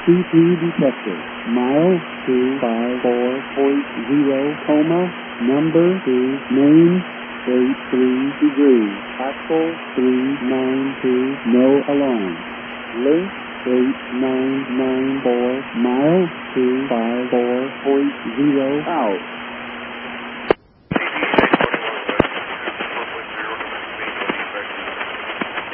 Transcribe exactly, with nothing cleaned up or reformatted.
C P detected. Mile two five four point zero, coma, number two, name, eight three degrees, actual three nine two, no alarm. Link eight nine nine four, mile two five four point zero, out.